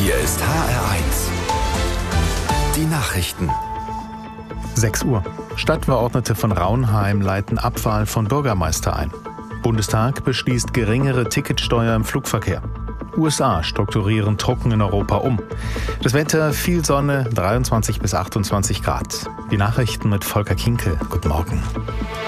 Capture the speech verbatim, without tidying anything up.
Hier ist H R eins. Die Nachrichten. sechs Uhr. Stadtverordnete von Raunheim leiten Abwahl von Bürgermeister ein. Bundestag beschließt geringere Ticketsteuer im Flugverkehr. U S A strukturieren Trucken in Europa um. Das Wetter, viel Sonne, dreiundzwanzig bis achtundzwanzig Grad. Die Nachrichten mit Volker Kinkel. Guten Morgen.